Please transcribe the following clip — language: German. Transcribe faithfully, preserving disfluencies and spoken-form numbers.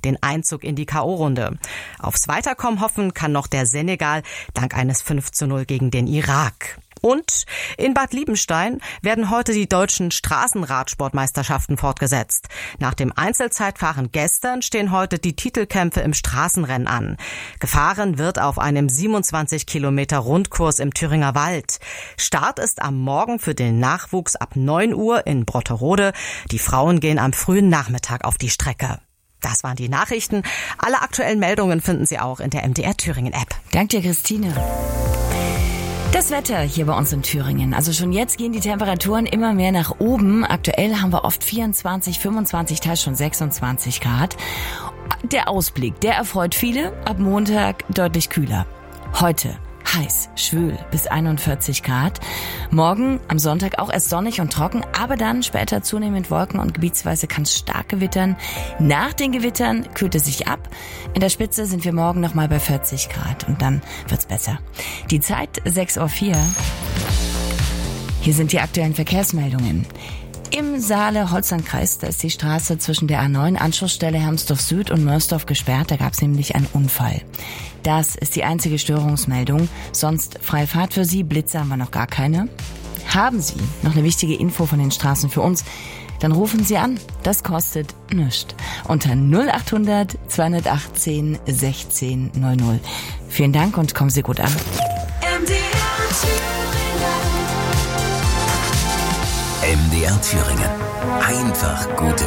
den Einzug in die K O-Runde. Aufs Weiterkommen hoffen kann noch der Senegal dank eines fünf zu null gegen den Irak. Und in Bad Liebenstein werden heute die deutschen Straßenradsportmeisterschaften fortgesetzt. Nach dem Einzelzeitfahren gestern stehen heute die Titelkämpfe im Straßenrennen an. Gefahren wird auf einem siebenundzwanzig Kilometer Rundkurs im Thüringer Wald. Start ist am Morgen für den Nachwuchs ab neun Uhr in Brotterode. Die Frauen gehen am frühen Nachmittag auf die Strecke. Das waren die Nachrichten. Alle aktuellen Meldungen finden Sie auch in der M D R Thüringen App. Danke dir, Christine. Das Wetter hier bei uns in Thüringen. Also schon jetzt gehen die Temperaturen immer mehr nach oben. Aktuell haben wir oft vierundzwanzig, fünfundzwanzig, teils schon sechsundzwanzig Grad. Der Ausblick, der erfreut viele. Ab Montag deutlich kühler. Heute heiß, schwül bis einundvierzig Grad. Morgen am Sonntag auch erst sonnig und trocken, aber dann später zunehmend Wolken und gebietsweise kann es stark gewittern. Nach den Gewittern kühlt es sich ab. In der Spitze sind wir morgen nochmal bei vierzig Grad und dann wird's besser. Die Zeit sechs Uhr vier. Hier sind die aktuellen Verkehrsmeldungen. Im Saale-Holzland-Kreis, da ist die Straße zwischen der A neun Anschlussstelle Hermsdorf Süd und Mörsdorf gesperrt. Da gab es nämlich einen Unfall. Das ist die einzige Störungsmeldung. Sonst freie Fahrt für Sie. Blitze haben wir noch gar keine. Haben Sie noch eine wichtige Info von den Straßen für uns? Dann rufen Sie an. Das kostet nichts. Unter null acht hundert, zweihundertachtzehn, sechzehn null null. Vielen Dank und kommen Sie gut an. M D R Thüringen. M D R Thüringen. Einfach gute